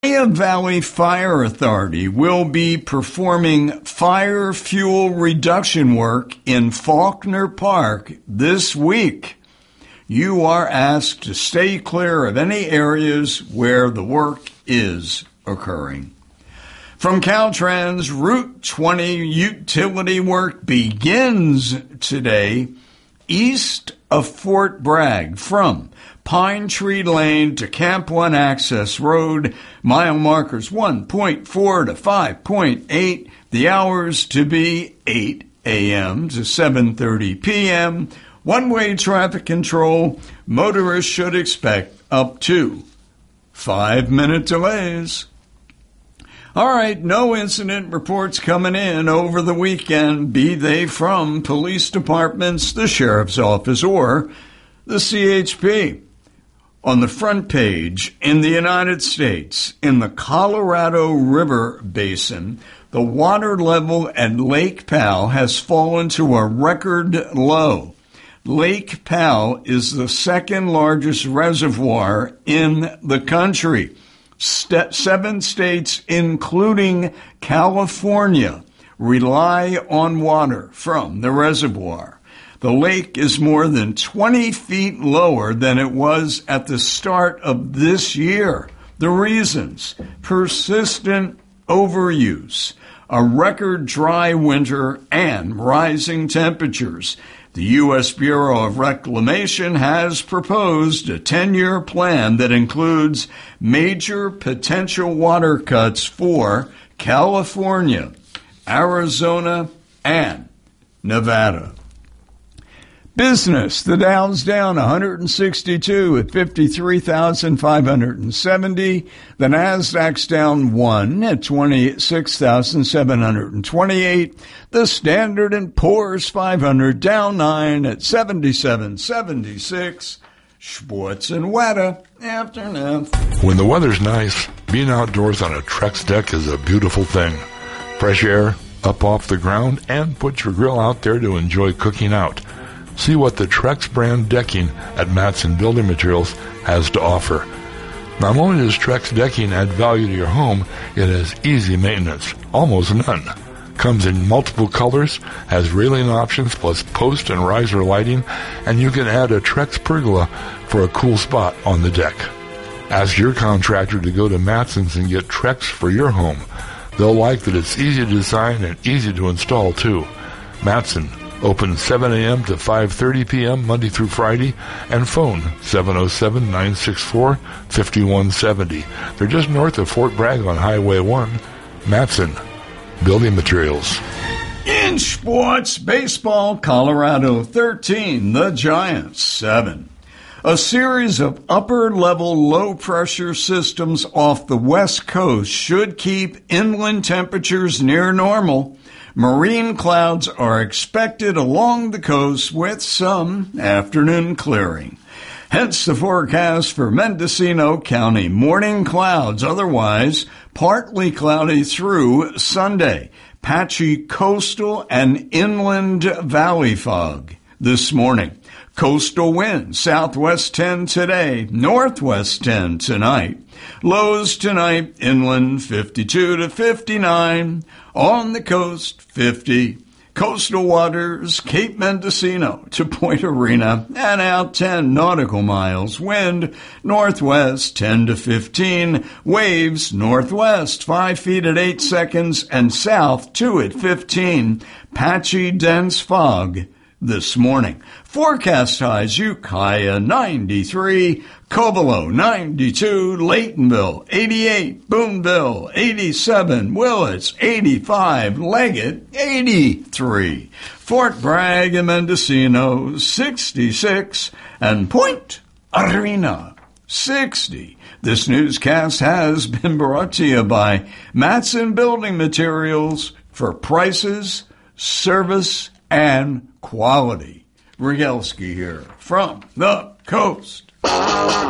Valley Fire Authority will be performing fire fuel reduction work in Faulkner Park this week. You are asked to stay clear of any areas where the work is occurring. From Caltrans, Route 20 utility work begins today east of Fort Bragg from Pine Tree Lane to Camp 1 Access Road, mile markers 1.4 to 5.8, the hours to be 8 a.m. to 7:30 p.m., one-way traffic control. Motorists should expect up to 5-minute delays. All right, no incident reports coming in over the weekend, be they from police departments, the sheriff's office, or the CHP. On the front page, in the United States, in the Colorado River Basin, the water level at Lake Powell has fallen to a record low. Lake Powell is the second largest reservoir in the country. 7 states, including California, rely on water from the reservoir. The lake is more than 20 feet lower than it was at the start of this year. The reasons: persistent overuse, a record dry winter, and rising temperatures. The U.S. Bureau of Reclamation has proposed a 10-year plan that includes major potential water cuts for California, Arizona, and Nevada. Business, the Dow's down 162 at 53,570. The Nasdaq's down 1 at 26,728. The Standard & Poor's 500 down 9 at 77.76. Sports and weather, afternoon. When the weather's nice, being outdoors on a Trex deck is a beautiful thing. Fresh air, up off the ground, and put your grill out there to enjoy cooking out. See what the Trex brand decking at Matson Building Materials has to offer. Not only does Trex decking add value to your home, it has easy maintenance, almost none. Comes in multiple colors, has railing options plus post and riser lighting, and you can add a Trex pergola for a cool spot on the deck. Ask your contractor to go to Matson's and get Trex for your home. They'll like that it's easy to design and easy to install too. Matson, open 7 a.m. to 5:30 p.m. Monday through Friday, and phone 707-964-5170. They're just north of Fort Bragg on Highway 1. Matson Building Materials. In sports, baseball, Colorado 13, the Giants 7. A series of upper-level low-pressure systems off the west coast should keep inland temperatures near normal. Marine clouds are expected along the coast with some afternoon clearing. Hence the forecast for Mendocino County. Morning clouds, otherwise partly cloudy through Sunday. Patchy coastal and inland valley fog this morning. Coastal winds, southwest 10 today, northwest 10 tonight. Lows tonight, inland 52 to 59. On the coast, 50. Coastal waters, Cape Mendocino to Point Arena, and out 10 nautical miles. Wind, northwest 10 to 15. Waves, northwest 5 feet at 8 seconds, and south 2 at 15. Patchy, dense fog this morning. Forecast highs: Ukiah 93, Covelo 92, Laytonville 88, Boonville 87, Willits 85, Leggett 83, Fort Bragg and Mendocino 66, and Point Arena 60. This newscast has been brought to you by Matson Building Materials for prices, service, and quality. Rigelski here from the coast.